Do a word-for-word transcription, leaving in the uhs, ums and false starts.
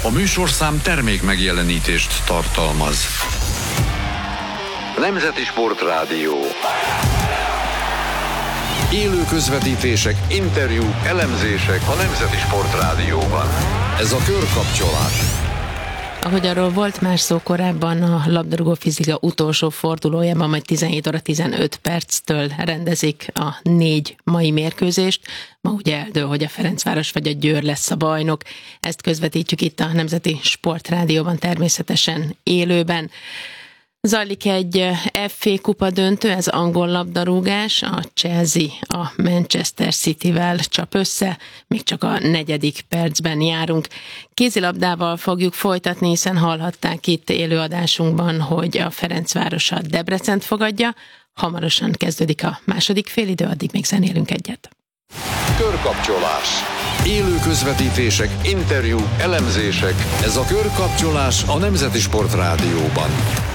A műsorszám termék megjelenítést tartalmaz. Nemzeti Sportrádió. Élő közvetítések, interjúk, elemzések a Nemzeti Sportrádióban. Ez a Körkapcsolás. Ahogy arról volt más szó korábban, a labdarúgó fizika utolsó fordulójában majd tizenhét óra tizenöt perctől rendezik a négy mai mérkőzést. Ma ugye eldől, hogy a Ferencváros vagy a Győr lesz a bajnok. Ezt közvetítjük itt a Nemzeti Sportrádióban, természetesen élőben. Zajlik egy ef á kupa döntő, ez angol labdarúgás, a Chelsea a Manchester Cityvel csap össze, még csak a negyedik percben járunk. Kézilabdával fogjuk folytatni, hiszen hallhatták itt élőadásunkban, hogy a Ferencváros a Debrecent fogadja. Hamarosan kezdődik a második félidő, addig még zenélünk egyet. Körkapcsolás. Élő közvetítések, interjúk, elemzések. Ez a Körkapcsolás a Nemzeti Sportrádióban.